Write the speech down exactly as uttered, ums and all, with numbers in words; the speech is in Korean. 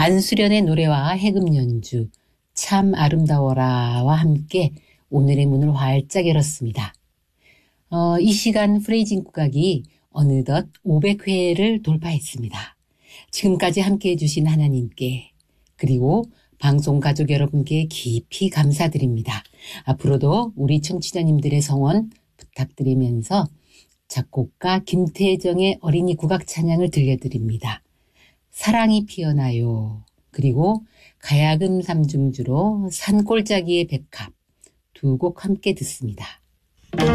안수련의 노래와 해금 연주, 참 아름다워라와 함께 오늘의 문을 활짝 열었습니다. 어, 이 시간 프레이징 국악이 어느덧 오백 회를 돌파했습니다. 지금까지 함께해 주신 하나님께 그리고 방송 가족 여러분께 깊이 감사드립니다. 앞으로도 우리 청취자님들의 성원 부탁드리면서 작곡가 김태정의 어린이 국악 찬양을 들려드립니다. 사랑이 피어나요. 그리고 가야금 삼중주로 산골짜기의 백합 두 곡 함께 듣습니다.